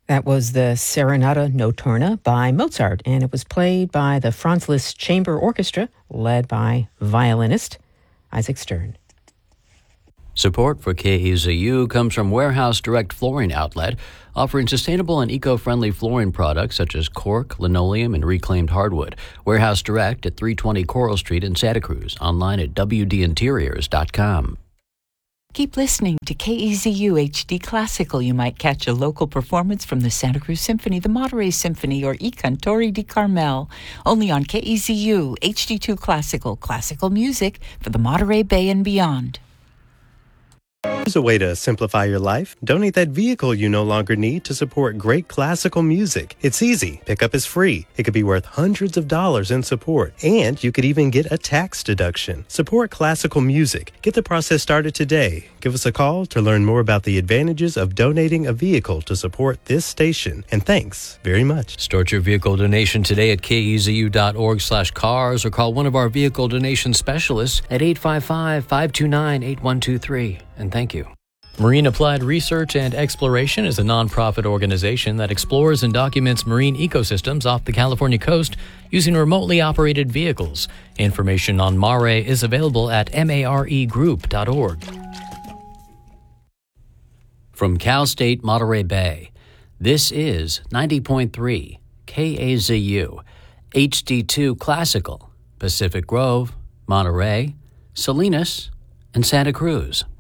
That was the Serenata Notturna by Mozart, and it was played by the Franz Liszt Chamber Orchestra, led by violinist Isaac Stern. Support for KEZU comes from Warehouse Direct Flooring Outlet, offering sustainable and eco-friendly flooring products such as cork, linoleum, and reclaimed hardwood. Warehouse Direct at 320 Coral Street in Santa Cruz. Online at wdinteriors.com. Keep listening to KEZU HD Classical. You might catch a local performance from the Santa Cruz Symphony, the Monterey Symphony, or I Cantori di Carmel. Only on KEZU HD2 Classical, classical music for the Monterey Bay and beyond. Here's a way to simplify your life. Donate that vehicle you no longer need to support great classical music. It's easy. Pickup is free. It could be worth hundreds of dollars in support. And you could even get a tax deduction. Support classical music. Get the process started today. Give us a call to learn more about the advantages of donating a vehicle to support this station. And thanks very much. Start your vehicle donation today at kezu.org/cars or call one of our vehicle donation specialists at 855-529-8123. And thank you. Marine Applied Research and Exploration is a nonprofit organization that explores and documents marine ecosystems off the California coast using remotely operated vehicles. Information on MARE is available at maregroup.org. From Cal State Monterey Bay, this is 90.3 KAZU, HD2 Classical, Pacific Grove, Monterey, Salinas, and Santa Cruz.